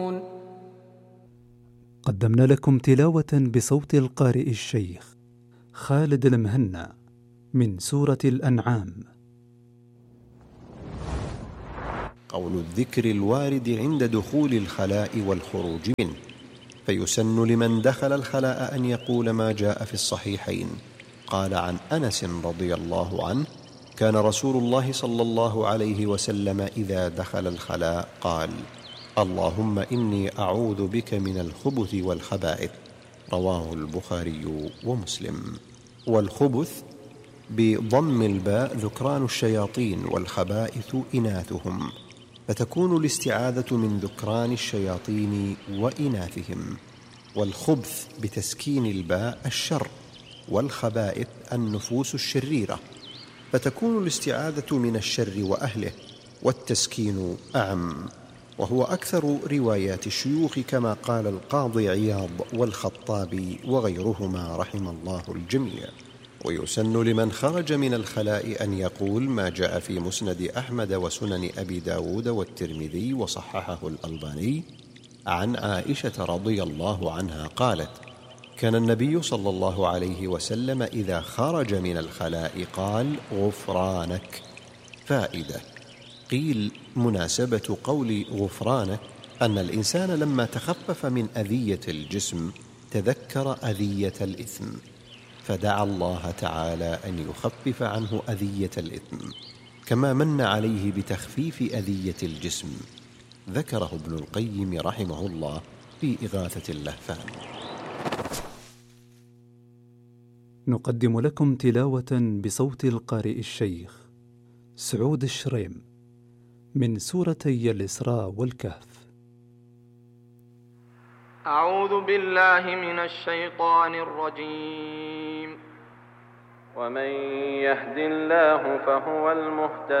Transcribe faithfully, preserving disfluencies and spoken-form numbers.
قدمنا لكم تلاوة بصوت القارئ الشيخ خالد المهنا من سورة الأنعام. قول الذكر الوارد عند دخول الخلاء والخروج منه. فيسن لمن دخل الخلاء أن يقول ما جاء في الصحيحين. قال عن أنس رضي الله عنه: كان رسول الله صلى الله عليه وسلم إذا دخل الخلاء قال: اللهم إني أعوذ بك من الخبث والخبائث. رواه البخاري ومسلم. والخبث بضم الباء ذكران الشياطين، والخبائث إناثهم، فتكون الاستعاذة من ذكران الشياطين وإناثهم. والخبث بتسكين الباء الشر، والخبائث النفوس الشريرة، فتكون الاستعاذة من الشر وأهله، والتسكين أعم، وهو أكثر روايات الشيوخ كما قال القاضي عياض والخطابي وغيرهما رحم الله الجميع. ويسن لمن خرج من الخلاء أن يقول ما جاء في مسند أحمد وسنن أبي داود والترمذي وصححه الألباني عن عائشة رضي الله عنها قالت: كان النبي صلى الله عليه وسلم إذا خرج من الخلاء قال: غفرانك. فائدة: قيل مناسبة قول غفرانك أن الإنسان لما تخفف من أذية الجسم تذكر أذية الإثم، فدعا الله تعالى أن يخفف عنه أذية الإثم، كما من عليه بتخفيف أذية الجسم. ذكره ابن القيم رحمه الله في إغاثة اللهفان. نقدم لكم تلاوة بصوت القارئ الشيخ سعود الشريم من سورتي الإسراء والكهف. أعوذ بالله من الشيطان الرجيم. ومن يهد الله فهو المهتد